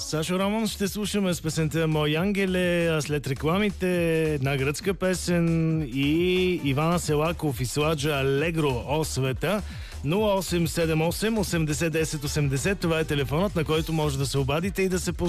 Сашо Рамон ще слушаме с песента "Мой ангеле", а след рекламите една гръцка песен и Ивана Селаков и Сладжа Алегро "О света". 0878 80 10 80, това е телефонът, на който може да се обадите и да се